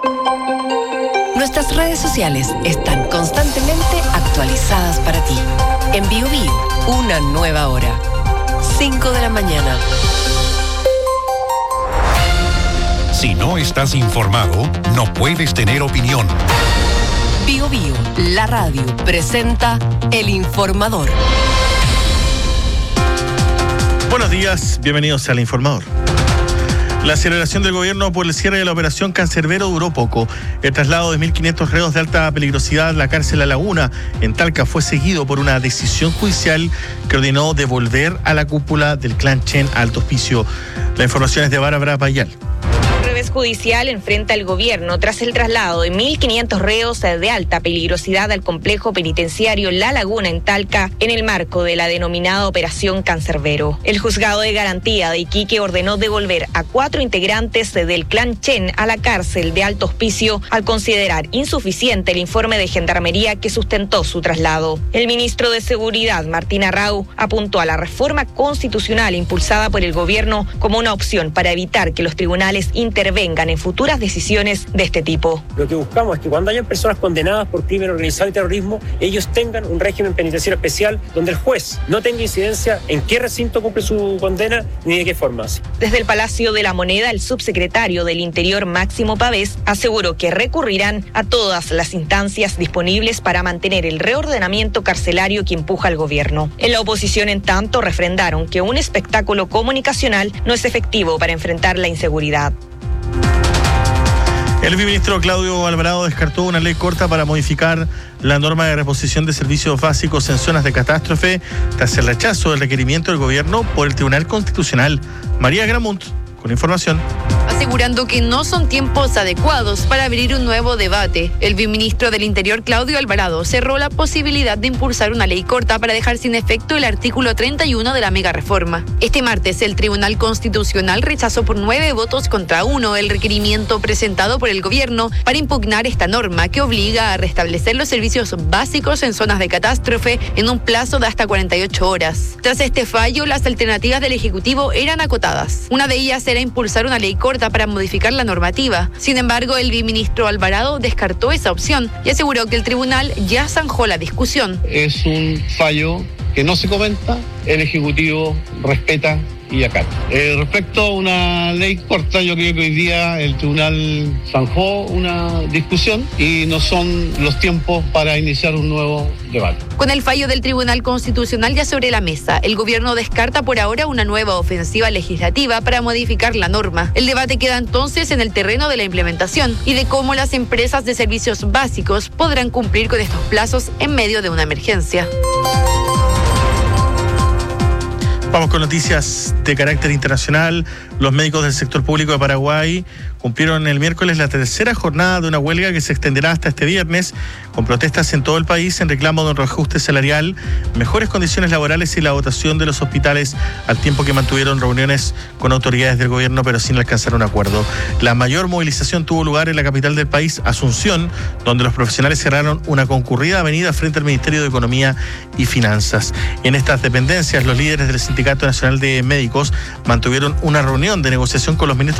Nuestras redes sociales están constantemente actualizadas para ti. En BioBio, una nueva hora. 5 de la mañana. Si no estás informado, no puedes tener opinión. BioBio, la radio, presenta El Informador. Buenos días, bienvenidos al Informador. La aceleración del gobierno por el cierre de la operación Cancerbero duró poco. El traslado de 1.500 reos de alta peligrosidad a la cárcel La Laguna en Talca fue seguido por una decisión judicial que ordenó devolver a la cúpula del clan Chen a Alto Hospicio. La información es de Bárbara Payal. Judicial enfrenta al gobierno tras el traslado de 1.500 reos de alta peligrosidad al complejo penitenciario La Laguna en Talca en el marco de la denominada Operación Cancerbero. El juzgado de garantía de Iquique ordenó devolver a 4 integrantes del clan Chen a la cárcel de Alto Hospicio al considerar insuficiente el informe de Gendarmería que sustentó su traslado. El ministro de Seguridad, Martín Arrau, apuntó a la reforma constitucional impulsada por el gobierno como una opción para evitar que los tribunales intervengan en futuras decisiones de este tipo. Lo que buscamos es que cuando hayan personas condenadas por crimen organizado y terrorismo, ellos tengan un régimen penitenciario especial donde el juez no tenga incidencia en qué recinto cumple su condena ni de qué forma. Desde el Palacio de la Moneda, el subsecretario del Interior, Máximo Pavés, aseguró que recurrirán a todas las instancias disponibles para mantener el reordenamiento carcelario que empuja el gobierno. En la oposición, en tanto, refrendaron que un espectáculo comunicacional no es efectivo para enfrentar la inseguridad. El viceministro Claudio Alvarado descartó una ley corta para modificar la norma de reposición de servicios básicos en zonas de catástrofe tras el rechazo del requerimiento del gobierno por el Tribunal Constitucional. María Gramunt, con información. Asegurando que no son tiempos adecuados para abrir un nuevo debate. El viceministro del Interior, Claudio Alvarado, cerró la posibilidad de impulsar una ley corta para dejar sin efecto el artículo 31 de la megareforma. Este martes, el Tribunal Constitucional rechazó por 9 votos contra 1 el requerimiento presentado por el gobierno para impugnar esta norma que obliga a restablecer los servicios básicos en zonas de catástrofe en un plazo de hasta 48 horas. Tras este fallo, las alternativas del Ejecutivo eran acotadas. Una de ellas era impulsar una ley corta para modificar la normativa. Sin embargo, el viceministro Alvarado descartó esa opción y aseguró que el tribunal ya zanjó la discusión. Es un fallo que no se comenta, el Ejecutivo respeta y acata. Respecto a una ley corta, yo creo que hoy día el tribunal zanjó una discusión y no son los tiempos para iniciar un nuevo debate. Con el fallo del Tribunal Constitucional ya sobre la mesa, el gobierno descarta por ahora una nueva ofensiva legislativa para modificar la norma. El debate queda entonces en el terreno de la implementación y de cómo las empresas de servicios básicos podrán cumplir con estos plazos en medio de una emergencia. Vamos con noticias de carácter internacional. Los médicos del sector público de Paraguay cumplieron el miércoles la tercera jornada de una huelga que se extenderá hasta este viernes, con protestas en todo el país en reclamo de un reajuste salarial, mejores condiciones laborales y la dotación de los hospitales, al tiempo que mantuvieron reuniones con autoridades del gobierno, pero sin alcanzar un acuerdo. La mayor movilización tuvo lugar en la capital del país, Asunción, donde los profesionales cerraron una concurrida avenida frente al Ministerio de Economía y Finanzas. En estas dependencias, los líderes del Sindicato Nacional de Médicos mantuvieron una reunión de negociación con los ministros